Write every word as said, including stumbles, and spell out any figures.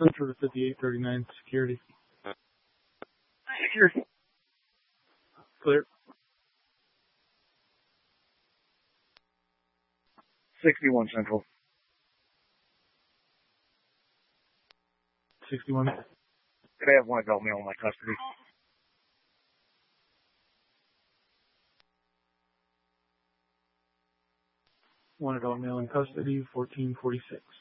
Central to fifty-eight thirty-nine, security. Security. Clear. sixty-one Central. sixty-one. Could I have one adult male in my custody? One adult male in custody, fourteen forty-six.